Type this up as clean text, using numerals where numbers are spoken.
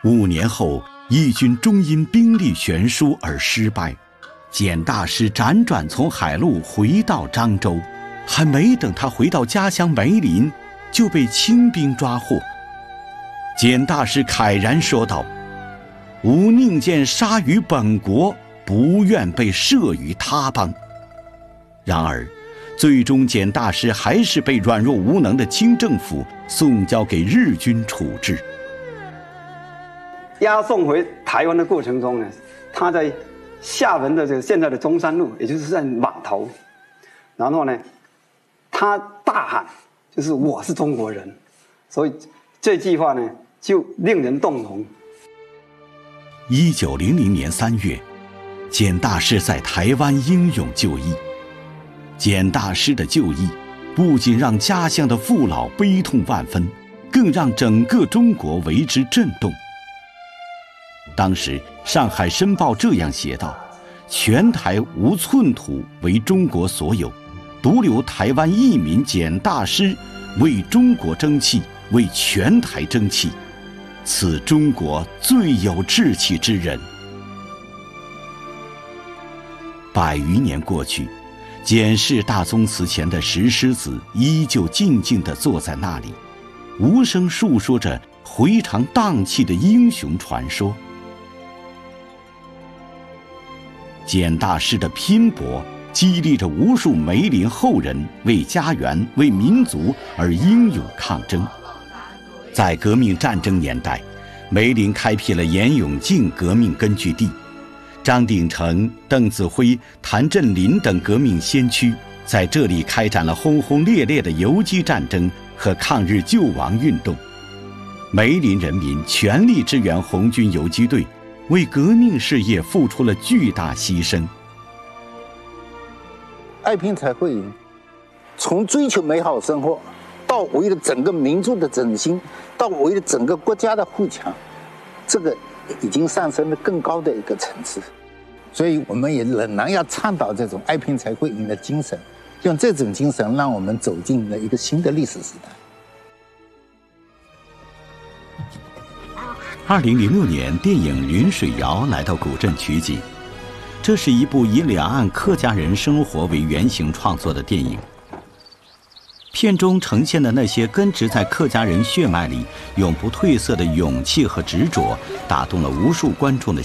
5年后，义军终因兵力悬殊而失败。简大师辗转从海路回到漳州，还没等他回到家乡梅林，就被清兵抓获。简大师慨然说道：“吾宁见杀于本国，不愿被摄于他邦。”然而，最终简大师还是被软弱无能的清政府送交给日军处置。 押送回台湾的过程中呢，他在厦门的现在的中山路，也就是在码头，然后呢，他大喊，就是我是中国人，所以这句话呢就令人动容。 1900年3月，简大师在台湾英勇就义。简大师的就义，不仅让家乡的父老悲痛万分，更让整个中国为之震动。当时，《上海申报》这样写道：“全台无寸土为中国所有，独留台湾一民简大师为中国争气，为全台争气，此中国最有志气之人。”100余年过去，简氏大宗祠前的石狮子依旧静静地坐在那里，无声述说着回肠荡气的英雄传说。简大师的拼搏激励着无数梅林后人为家园、为民族而英勇抗争。在革命战争年代，梅林开辟了严永进革命根据地，张鼎丞、邓子恢、谭震林等革命先驱在这里开展了轰轰烈烈的游击战争和抗日救亡运动。梅林人民全力支援红军游击队，为革命事业付出了巨大牺牲。 爱拼才会赢，从追求美好生活，到为了整个民族的振兴，到为了整个国家的富强，这个已经上升了更高的一个层次。所以我们也仍然要倡导这种爱拼才会赢的精神，用这种精神让我们走进了一个新的历史时代。 2006年，电影《云水谣》来到古镇取景。这是一部以两岸客家人生活为原型创作的电影。片中呈现的那些根植在客家人血脉里、永不褪色的勇气和执着，打动了无数观众的